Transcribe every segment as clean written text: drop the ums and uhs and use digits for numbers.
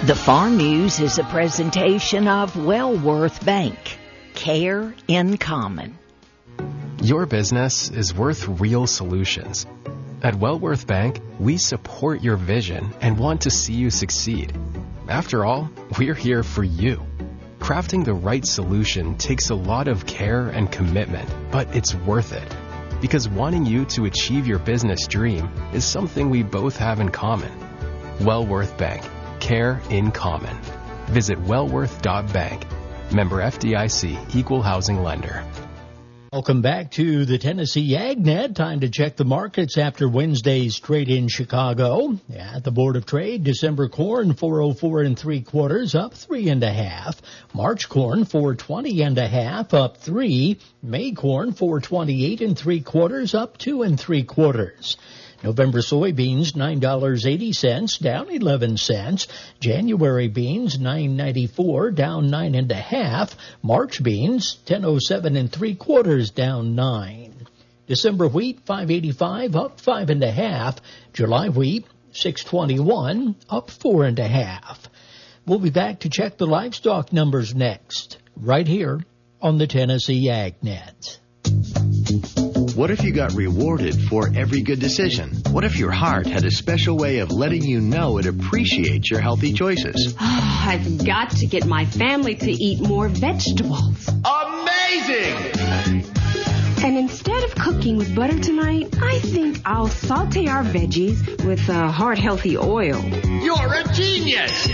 The Farm News is a presentation of Wellworth Bank. Care in common. Your business is worth real solutions. At Wellworth Bank, we support your vision and want to see you succeed. After all, we're here for you. Crafting the right solution takes a lot of care and commitment, but it's worth it. Because wanting you to achieve your business dream is something we both have in common. Wellworth Bank. Care in common. Visit wellworth.bank. Member FDIC, Equal Housing Lender. Welcome back to the Tennessee AgNet. Time to check the markets after Wednesday's trade in Chicago. At the Board of Trade, December corn 404 3/4, up 3 1/2. March corn 420 1/2, up 3. May corn 428 3/4, up 2 3/4. November soybeans, $9.80, down 11 cents. January beans, $9.94, down 9 1/2. March beans, $10.07 3/4, down 9. December wheat, $5.85, up 5 1/2. July wheat, $6.21, up 4 1/2. We'll be back to check the livestock numbers next, right here on the Tennessee AgNet. What if you got rewarded for every good decision? What if your heart had a special way of letting you know it appreciates your healthy choices? Oh, I've got to get my family to eat more vegetables. Amazing! And instead of cooking with butter tonight, I think I'll saute our veggies with heart-healthy oil. You're a genius!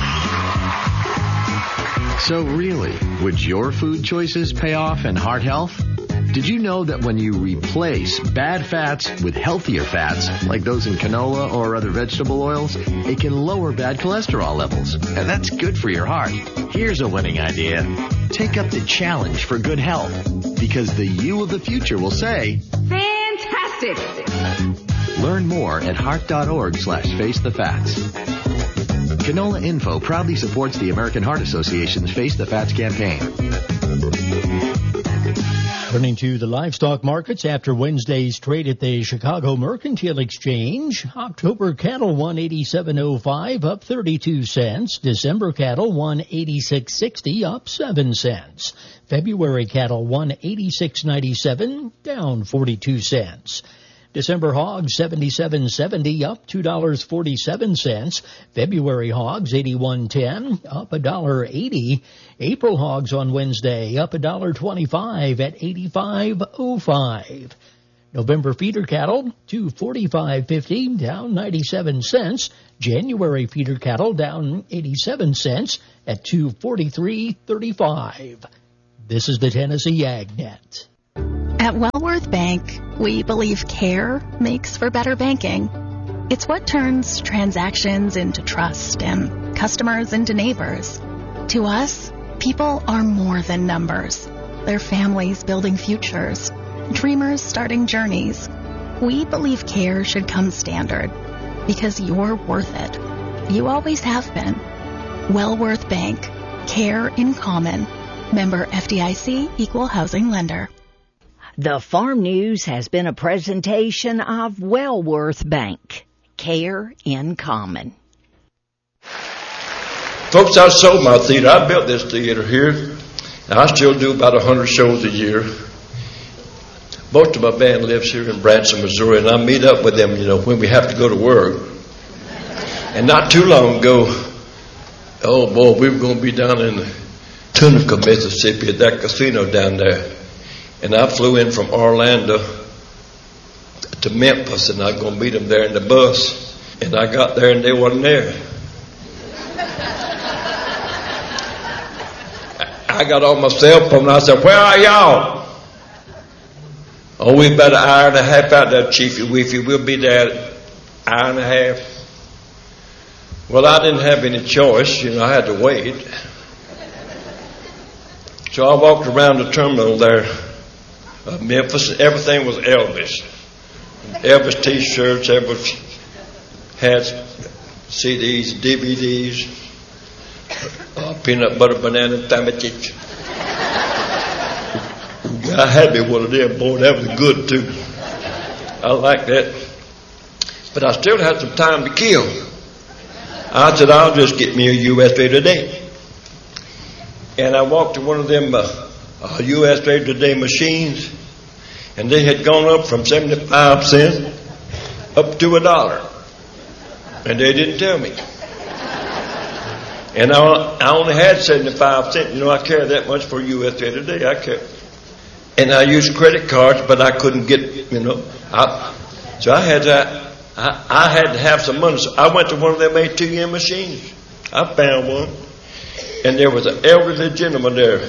So really, would your food choices pay off in heart health? Did you know that when you replace bad fats with healthier fats, like those in canola or other vegetable oils, it can lower bad cholesterol levels? And that's good for your heart. Here's a winning idea. Take up the challenge for good health, because the you of the future will say, Fantastic! Learn more at heart.org/facethefats. Canola Info proudly supports the American Heart Association's Face the Fats campaign. Turning to the livestock markets after Wednesday's trade at the Chicago Mercantile Exchange. October cattle 187.05, up 32 cents. December cattle 186.60, up 7 cents. February cattle 186.97, down 42 cents. December hogs 77.70, up $2.47. February hogs 81.10, up $1.80. April hogs on Wednesday up $1.25 at 85.05. November feeder cattle 245.50, down 97 cents. January feeder cattle down 87 cents at 243.35. This is the Tennessee AgNet. At Wellworth Bank, we believe care makes for better banking. It's what turns transactions into trust and customers into neighbors. To us, people are more than numbers. They're families building futures, dreamers starting journeys. We believe care should come standard because you're worth it. You always have been. Wellworth Bank. Care in common. Member FDIC, Equal Housing Lender. The Farm News has been a presentation of Wellworth Bank. Care in common. Folks, I sold my theater. I built this theater here, and I still do about 100 shows a year. Most of my band lives here in Branson, Missouri, and I meet up with them, when we have to go to work. And not too long ago, oh boy, we were going to be down in Tunica, Mississippi at that casino down there. And I flew in from Orlando to Memphis, and I was going to meet them there in the bus. And I got there, and they wasn't there. I got on my cell phone, and I said, "Where are y'all?" "Oh, we're about an hour and a half out there, Chiefy Weefy. We'll be there an hour and a half." Well, I didn't have any choice. I had to wait. So I walked around the terminal there. Memphis, everything was Elvis. Elvis t-shirts, Elvis hats, CDs, DVDs, peanut butter banana sandwiches. I had me one of them, boy, that was good too. I like that. But I still had some time to kill. I said, I'll just get me a USA Today. And I walked to one of them USA Today machines, and they had gone up from 75 cents up to $1. And they didn't tell me. And I only had 75 cents. You know, I carry that much for USA Today. And I used credit cards, but I couldn't get, so I had to have some money. So I went to one of them ATM machines. I found one. And there was an elderly gentleman there.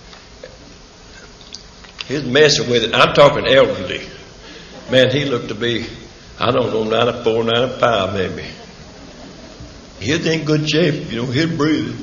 He was messing with it. I'm talking elderly. Man, he looked to be, I don't know, 94, 95 maybe. He was in good shape, he was breathing.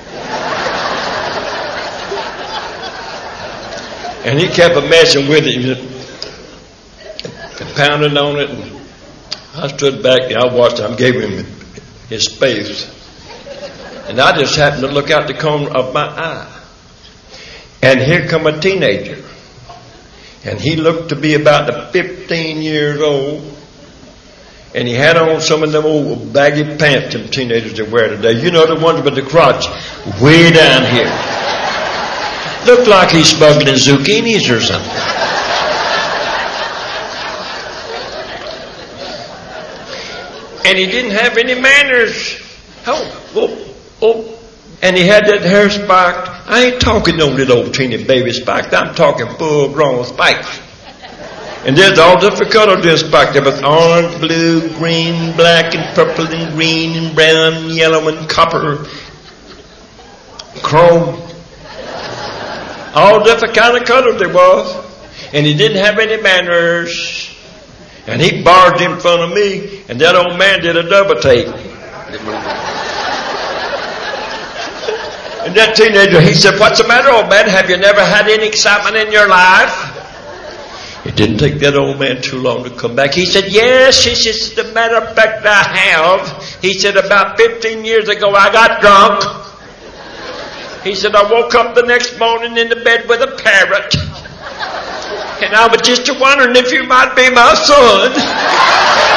And he kept messing with it, pounding on it. And I stood back and I watched him, gave him his space. And I just happened to look out the corner of my eye. And here come a teenager. And he looked to be about 15 years old. And he had on some of them old baggy pants them teenagers they wear today. You know, the ones with the crotch way down here. Looked like he's smuggling zucchinis or something. And he didn't have any manners. And he had that hair spiked. I ain't talking no little teeny baby spiked. I'm talking full grown spikes. And there's all different colors in spikes. There was orange, blue, green, black, and purple, and green, and brown, yellow, and copper, chrome. All different kind of colors there was. And he didn't have any manners. And he barged in front of me, and that old man did a double take. And that teenager, he said, "What's the matter, old man? Have you never had any excitement in your life?" It didn't take that old man too long to come back. He said, "Yes," he said, "as a matter of fact, I have." He said, "About 15 years ago, I got drunk." He said, "I woke up the next morning in the bed with a parrot. And I was just wondering if you might be my son."